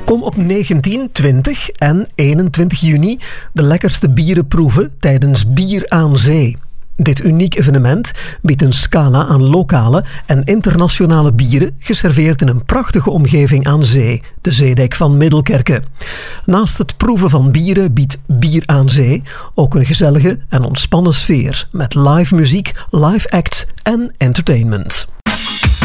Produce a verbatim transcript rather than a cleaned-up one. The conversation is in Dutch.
Kom op negentien, twintig en eenentwintig juni de lekkerste bieren proeven tijdens Bier aan Zee. Dit uniek evenement biedt een scala aan lokale en internationale bieren, geserveerd in een prachtige omgeving aan zee, de zeedijk van Middelkerke. Naast het proeven van bieren biedt Bier aan Zee ook een gezellige en ontspannen sfeer met live muziek, live acts en entertainment.